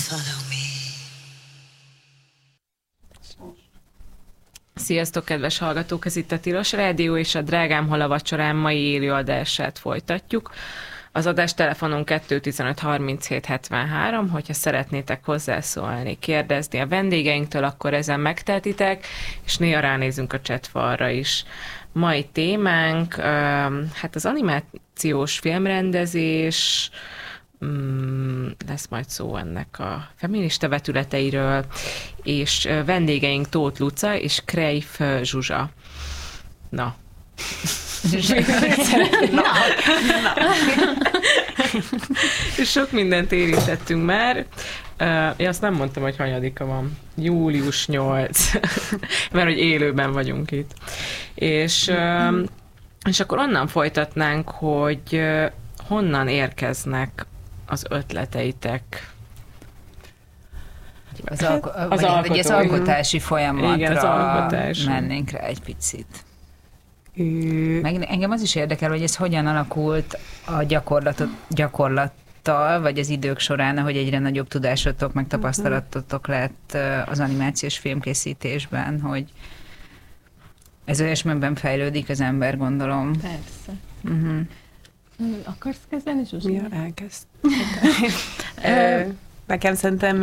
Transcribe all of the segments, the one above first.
Sziasztok, kedves hallgatók! Ez itt a Tilos Rádió, és a Drágám hol a vacsorám mai élő adását folytatjuk. Az adás telefonon 215 37 73, hogyha szeretnétek hozzászólni, kérdezni a vendégeinktől, akkor ezen megtehetitek, és néha ránézünk a chatfalra is. Mai témánk, hát az animációs filmrendezés, lesz majd szó ennek a feminista vetületeiről, és vendégeink Tóth Luca és Krejf Zsuzsa. Na. Sok mindent érintettünk már. Én azt nem mondtam, hogy hanyadika van. Július 8. Mert hogy élőben vagyunk itt. És akkor onnan folytatnánk, hogy honnan érkeznek az ötleteitek? Az alkotási folyamatra igen, az alkotási. Mennénk rá egy picit. Meg engem az is érdekel, hogy ez hogyan alakult a gyakorlattal, vagy az idők során, ahogy egyre nagyobb tudásotok, meg tapasztalatotok lett az animációs filmkészítésben, hogy ez olyasmiben fejlődik az ember, gondolom. Persze. Akarsz kezdeni, Zsuzsi? Ja, elkezd. Nekem szerintem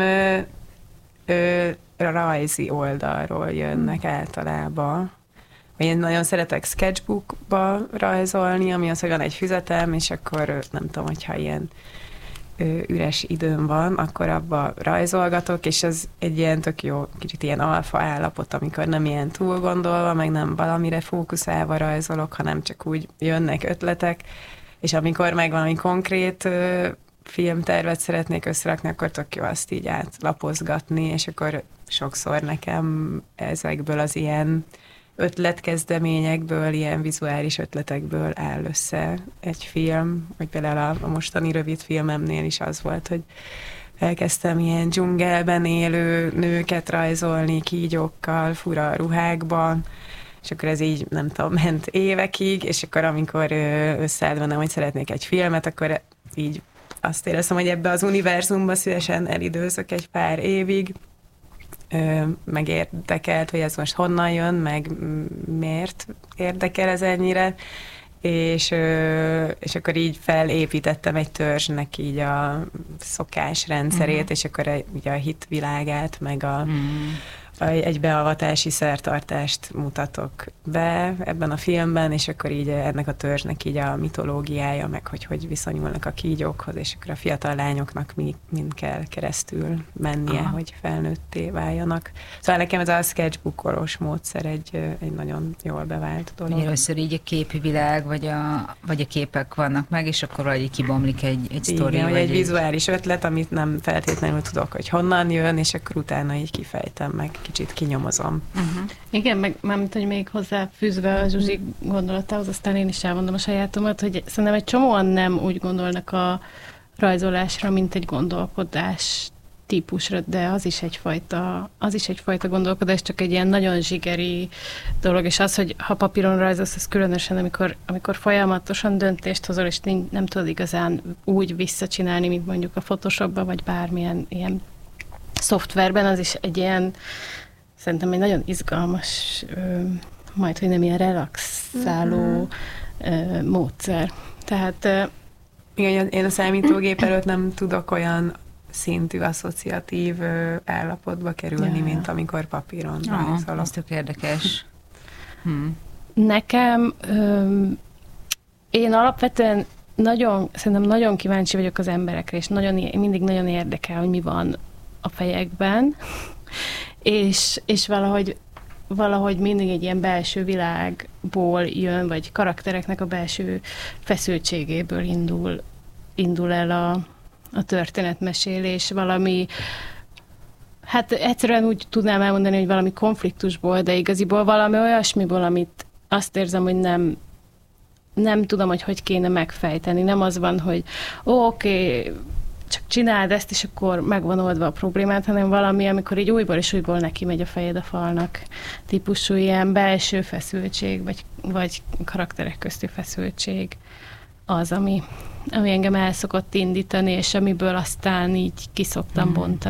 rajzi oldalról jönnek általában. Én nagyon szeretek sketchbookba rajzolni, ami az, hogy van egy füzetem, és akkor nem tudom, hogyha ilyen üres időm van, akkor abba rajzolgatok, és ez egy ilyen tök jó, kicsit ilyen alfa állapot, amikor nem ilyen túl gondolva, meg nem valamire fókuszálva rajzolok, hanem csak úgy jönnek ötletek, és amikor meg valami konkrét filmtervet szeretnék összerakni, akkor tök jó azt így átlapozgatni, és akkor sokszor nekem ezekből az ilyen ötletkezdeményekből, ilyen vizuális ötletekből áll össze egy film, vagy például a mostani rövid filmemnél is az volt, hogy elkezdtem ilyen dzsungelben élő nőket rajzolni, kígyókkal, fura ruhákban, és akkor ez így, nem tudom, ment évekig, és akkor amikor összeállt bennem, hogy szeretnék egy filmet, akkor így azt éreztem, hogy ebbe az univerzumba szívesen elidőzök egy pár évig, meg érdekelt, hogy ez most honnan jön, meg miért érdekel ez ennyire, és akkor így felépítettem egy törzsnek így a szokásrendszerét, és akkor ugye a hitvilágát, meg egy beavatási szertartást mutatok be ebben a filmben, és akkor így ennek a törzsnek így a mitológiája, meg hogy viszonyulnak a kígyókhoz, és akkor a fiatal lányoknak mind kell keresztül mennie, hogy felnőtté váljanak. Szóval nekem ez a sketchbookolós módszer egy nagyon jól bevált dolog. Először így a képi világ, vagy a képek vannak meg, és akkor valahogy kibomlik egy sztori. Igen, vagy egy vizuális ötlet, amit nem feltétlenül tudok, hogy honnan jön, és akkor utána így kifejtem meg, kicsit kinyomozom. Igen, meg mármint, hogy még hozzáfűzve a Zsuzsi gondolatához, aztán én is elmondom a sajátomat, hogy szerintem egy csomóan nem úgy gondolnak a rajzolásra, mint egy gondolkodás típusra, de az is egyfajta gondolkodás, csak egy ilyen nagyon zsigeri dolog, és az, hogy ha papíron rajzolsz, az különösen, amikor folyamatosan döntést hozol, és nem tudod igazán úgy visszacsinálni, mint mondjuk a Photoshopban, vagy bármilyen ilyen szoftverben, az is egy ilyen, szerintem egy nagyon izgalmas, majd, hogy nem ilyen relaxáló módszer. Tehát... Igen, én a számítógép előtt nem tudok olyan szintű asszociatív állapotba kerülni, mint amikor papíron rajzolok. Ez tök érdekes. Nekem én alapvetően szerintem nagyon kíváncsi vagyok az emberekre, és mindig nagyon érdekel, hogy mi van a fejekben, és valahogy mindig egy ilyen belső világból jön, vagy karaktereknek a belső feszültségéből indul el a történetmesélés, valami, hát egyszerűen úgy tudnám elmondani, hogy valami konfliktusból, de igaziból valami olyasmiből, amit azt érzem, hogy nem tudom, hogy kéne megfejteni. Nem az van, hogy oké, csak csináld ezt, és akkor meg van oldva a problémát, hanem valami, amikor így újból és újból neki megy a fejed a falnak típusú ilyen belső feszültség, vagy karakterek közti feszültség az, ami engem el szokott indítani, és amiből aztán így ki szoktam bontani.